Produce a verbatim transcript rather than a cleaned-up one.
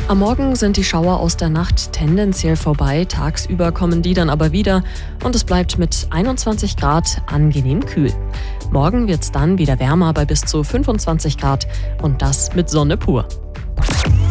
Am Morgen sind die Schauer aus der Nacht tendenziell vorbei, tagsüber kommen die dann aber wieder und es bleibt mit einundzwanzig Grad angenehm kühl. Morgen wird es dann wieder wärmer bei bis zu fünfundzwanzig Grad und das mit Sonne pur.